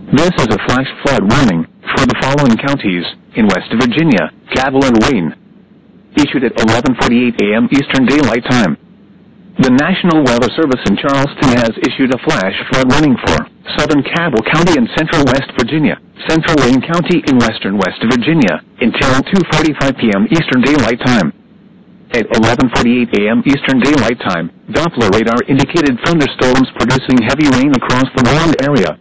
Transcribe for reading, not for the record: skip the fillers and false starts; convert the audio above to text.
This is a flash flood warning for the following counties in West Virginia, Cabell and Wayne. Issued at 11:48 a.m. Eastern Daylight Time. The National Weather Service in Charleston has issued a flash flood warning for southern Cabell County and central West Virginia, central Wayne County in western West Virginia, until 2:45 p.m. Eastern Daylight Time. At 11:48 a.m. Eastern Daylight Time, Doppler radar indicated thunderstorms producing heavy rain across the warned area.